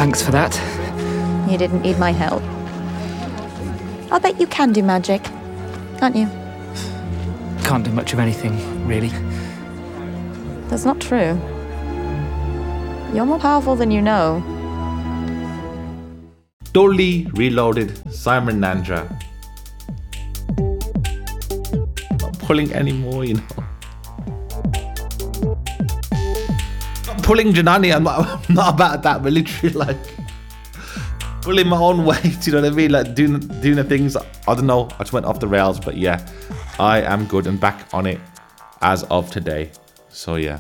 Thanks for that. You didn't need my help. I'll bet you can do magic, can't you? Can't do much of anything, really. That's not true. You're more powerful than you know. Totally reloaded Simon Nandra. Not pulling anymore, you know. Not pulling Janani, I'm not about that, but literally like pulling my own weight, you know what I mean? Like doing the things, I don't know, I just went off the rails, but yeah, I am good and back on it as of today. So yeah.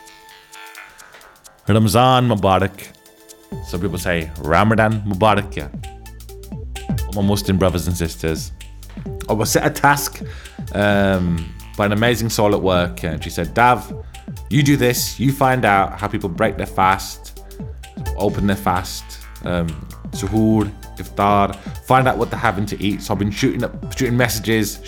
Ramzan Mubarak. Some people say Ramadan Mubarak, yeah. All my Muslim brothers and sisters. I was set a task by an amazing soul at work, and she said, Dav, you do this, you find out how people break their fast, open their fast, suhoor, iftar, find out what they're having to eat. So I've been shooting messages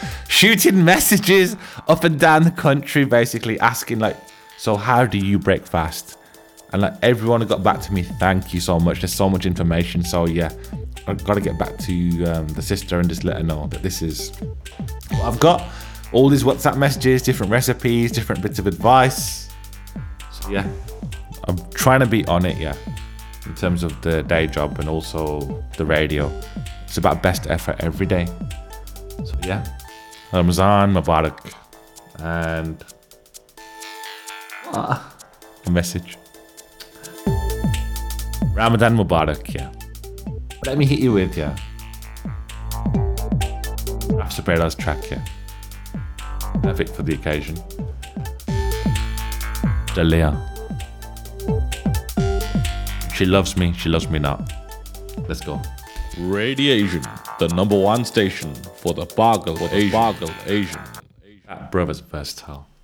up and down the country, basically asking like, so how do you break fast? And like everyone got back to me, thank you so much. There's so much information. So yeah, I've got to get back to the sister and just let her know that this is what I've got. All these WhatsApp messages, different recipes, different bits of advice. So yeah, I'm trying to be on it, yeah, in terms of the day job and also the radio. It's about best effort every day. So yeah, Ramzan Mubarak. And a message. Ramadan Mubarak, yeah. Let me hit you with, yeah, Raf Subera's track, yeah. Perfect for the occasion. Dalia. She loves me not. Let's go. Radiation, the number one station for the Bagal Asian. That brother's versatile.